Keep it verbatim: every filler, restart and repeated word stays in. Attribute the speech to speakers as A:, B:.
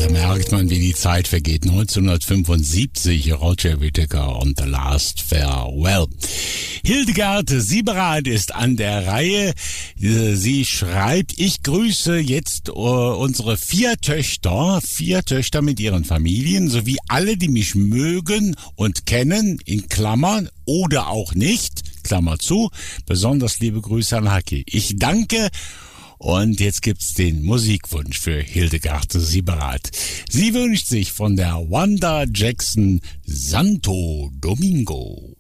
A: merkt man, wie die Zeit vergeht. neunzehnhundertfünfundsiebzig, Roger Whittaker und The Last Farewell. Hildegard Sieberath ist an der Reihe. Sie schreibt, ich grüße jetzt uh, unsere vier Töchter, vier Töchter mit ihren Familien, sowie alle, die mich mögen und kennen, in Klammern, oder auch nicht, Klammer zu. Besonders liebe Grüße an Haki. Ich danke. Und jetzt gibt's den Musikwunsch für Hildegard Sieberath. Sie wünscht sich von der Wanda Jackson Santo Domingo.